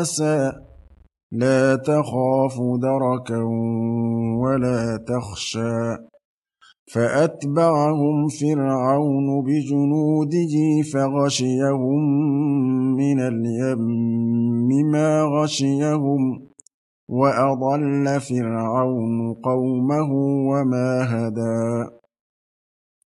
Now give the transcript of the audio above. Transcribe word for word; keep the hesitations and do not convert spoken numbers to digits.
عبسا لا تخاف دركا ولا تخشى فأتبعهم فرعون بجنوده فغشيهم من اليم ما غشيهم وأضل فرعون قومه وما هدى